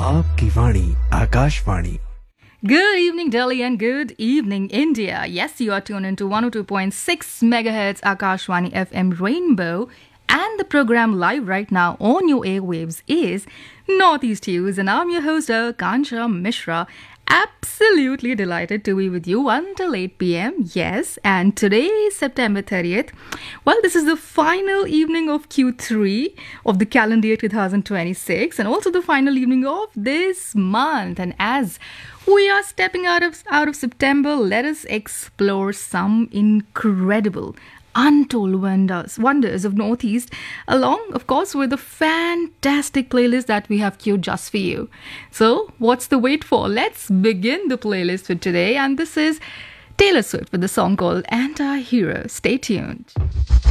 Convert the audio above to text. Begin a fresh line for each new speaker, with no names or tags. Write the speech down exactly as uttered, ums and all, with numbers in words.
आपकी वाणी Akashvani.
Good evening, Delhi, and good evening, India. Yes, you are tuned into one oh two point six megahertz Akashwani F M Rainbow, and the program live right now on your airwaves is Northeast News, and I'm your host, uh, Kansha Mishra. Absolutely delighted to be with you until eight p.m. Yes, and today is September thirtieth. Well, this is the final evening of Q three of the calendar year twenty twenty-six, and also the final evening of this month. And as we are stepping out of out of September, let us explore some incredible, untold wonders wonders of Northeast, along, of course, with a fantastic playlist that we have queued just for you. So, what's the wait for? Let's begin the playlist for today, and this is Taylor Swift with the song called Anti-Hero. Stay tuned.